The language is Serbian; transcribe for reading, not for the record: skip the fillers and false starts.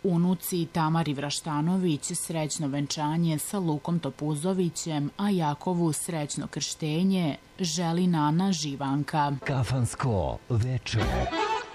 Unuci Tamari Vraštanović srećno venčanje sa Lukom Topuzovićem, a Jakovu srećno krštenje želi Nana Živanka. Kafansko veče.